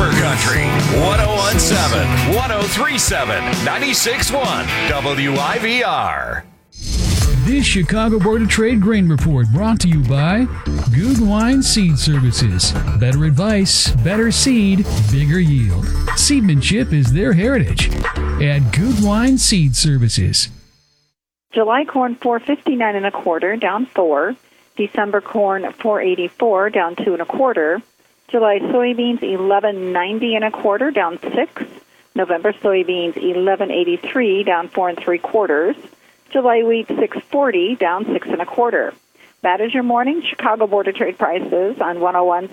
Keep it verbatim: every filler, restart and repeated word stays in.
Copper Country, one oh one point seven, one oh three point seven, ninety-six point one, W I V R. This Chicago Board of Trade Grain Report brought to you by Goodwine Seed Services. Better advice, better seed, bigger yield. Seedmanship is their heritage at Goodwine Seed Services. July corn four fifty-nine and a quarter, down four. December corn four eighty-four, down two and a quarter. July soybeans eleven ninety and a quarter, down six. November soybeans eleven eighty-three, down four and three quarters. July wheat six forty, down six and a quarter. That is your morning Chicago Board of Trade prices on one oh one